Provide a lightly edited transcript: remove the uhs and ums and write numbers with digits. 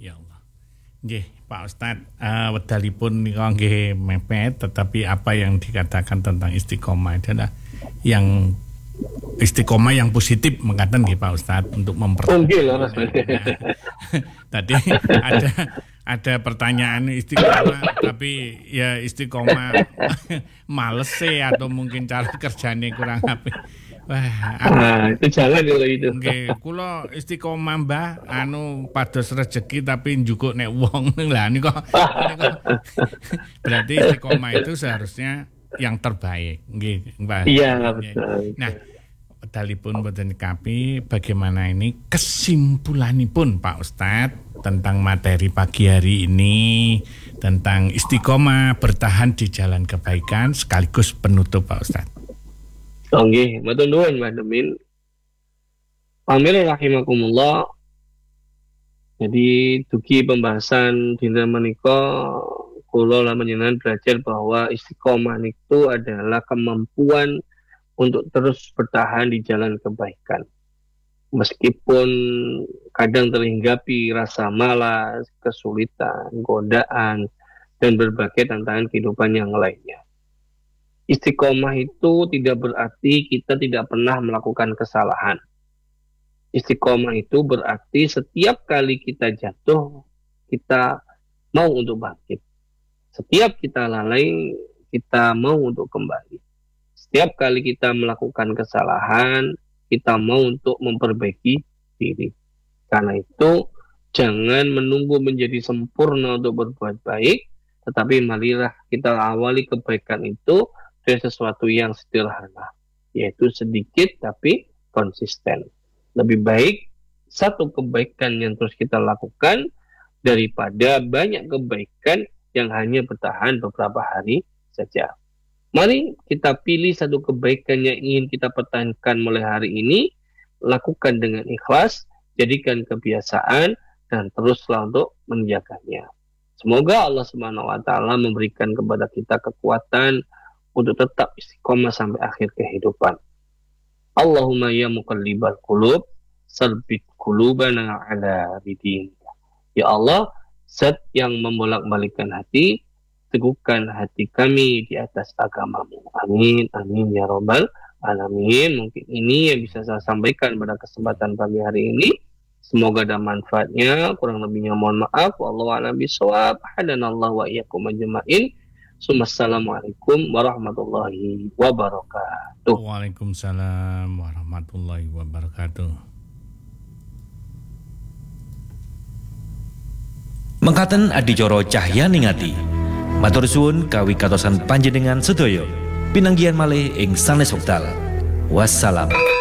Ya Allah. Nggih, Pak Ustadz, wedalipun nika nggih mepet, tetapi apa yang dikatakan tentang istiqomah adalah yang istiqomah yang positif mengatakan nggih Pak Ustadz untuk mempertahankan. Tadi ada pertanyaan istiqomah tapi ya istiqomah males atau mungkin cara kerjanya kurang apik. Wah, itu jangan kalau itu. Nggih, kula istiqomah Mbah pados rezeki tapi njukuk nek wong. Lah niku berarti istiqomah itu seharusnya yang terbaik. Nggih, Mbah. Iya, betul. Nah, dalipun boten kapi bagaimana ini kesimpulanipun Pak Ustadz tentang materi pagi hari ini tentang istiqomah bertahan di jalan kebaikan sekaligus penutup Pak Ustadz. Nggih, matur nuwun Mbah Demin. Pamir rahimakumullah. Jadi dugi pembahasan dinten menika kula lan panjenengan belajar bahwa istiqomah itu adalah kemampuan untuk terus bertahan di jalan kebaikan. Meskipun kadang terhinggapi rasa malas, kesulitan, godaan, dan berbagai tantangan kehidupan yang lainnya. Istiqomah itu tidak berarti kita tidak pernah melakukan kesalahan. Istiqomah itu berarti setiap kali kita jatuh, kita mau untuk bangkit. Setiap kita lalai, kita mau untuk kembali. Setiap kali kita melakukan kesalahan, kita mau untuk memperbaiki diri. Karena itu, jangan menunggu menjadi sempurna untuk berbuat baik, tetapi marilah kita awali kebaikan itu dari sesuatu yang sederhana, yaitu sedikit tapi konsisten. Lebih baik satu kebaikan yang terus kita lakukan daripada banyak kebaikan yang hanya bertahan beberapa hari saja. Mari kita pilih satu kebaikan yang ingin kita pertahankan mulai hari ini, lakukan dengan ikhlas, jadikan kebiasaan, dan teruslah untuk menjaganya. Semoga Allah SWT memberikan kepada kita kekuatan untuk tetap istiqomah sampai akhir kehidupan. Allahumma ya muqallibal qulub, sabbit qulubana ala dinik. Ya Allah, Zat yang membolak-balikkan hati, teguhkan hati kami di atas agamamu. Amin, amin ya rabbal alamin. Mungkin ini yang bisa saya sampaikan pada kesempatan pagi hari ini. Semoga ada manfaatnya. Kurang lebihnya mohon maaf. Wallahu a'lam bishawab. Hadanallahu wa iyyakum ajma'in. Assalamualaikum warahmatullahi wabarakatuh. Waalaikumsalam warahmatullahi wabarakatuh. Mengkaten adicara cahyaning ati. Matur suwun kawigatosan panjenengan sedaya. Pinanggihan malih ing sanes wekdal. Wassalam.